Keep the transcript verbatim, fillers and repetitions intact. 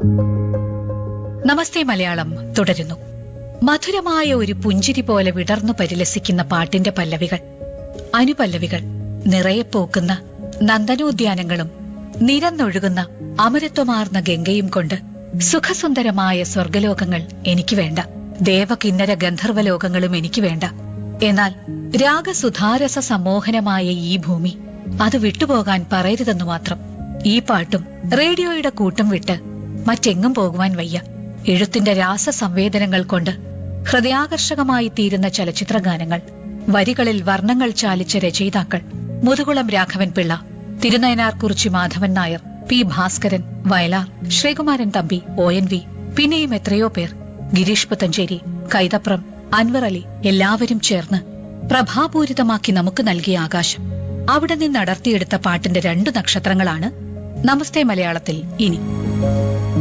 നമസ്തേ മലയാളം തുടരുന്നു. മധുരമായ ഒരു പുഞ്ചിരി പോലെ വിടർന്നു പരിലസിക്കുന്ന പാട്ടിന്റെ പല്ലവികൾ, അനുപല്ലവികൾ, നിറയെ പൂക്കുന്ന നന്ദനോദ്യാനങ്ങളും നിരന്നൊഴുകുന്ന അമരത്വമാർന്ന ഗംഗയും കൊണ്ട് സുഖസുന്ദരമായ സ്വർഗലോകങ്ങൾ എനിക്ക് വേണ്ട. ദേവകിന്നര ഗന്ധർവലോകങ്ങളും എനിക്ക് വേണ്ട. എന്നാൽ രാഗസുധാരസ സമ്മോഹനമായ ഈ ഭൂമി അത് വിട്ടുപോകാൻ പറയരുതെന്നു മാത്രം. ഈ പാട്ടും റേഡിയോയുടെ കൂട്ടം വിട്ട് മറ്റെങ്ങും പോകുവാൻ വയ്യ. എഴുത്തിന്റെ രാസസംവേദനങ്ങൾ കൊണ്ട് ഹൃദയാകർഷകമായി തീരുന്ന ചലച്ചിത്രഗാനങ്ങൾ, വരികളിൽ വർണ്ണങ്ങൾ ചാലിച്ച രചയിതാക്കൾ, Muthukulam Raghavan Pillai, Thirunayinar Kurichi Madhavan Nair, P Bhaskaran, Vayalar, Sreekumaran Thampi, O N V, പിന്നെയും എത്രയോ പേർ, ഗിരീഷ് പുത്തഞ്ചേരി, കൈതപ്രം, അൻവർ അലി, എല്ലാവരും ചേർന്ന് പ്രഭാപൂരിതമാക്കി നമുക്ക് നൽകിയ ആകാശം. അവിടെ നിന്ന് അടർത്തിയെടുത്ത പാട്ടിന്റെ രണ്ടു നക്ഷത്രങ്ങളാണ് നമസ്തേ മലയാളത്തിൽ ഇനി.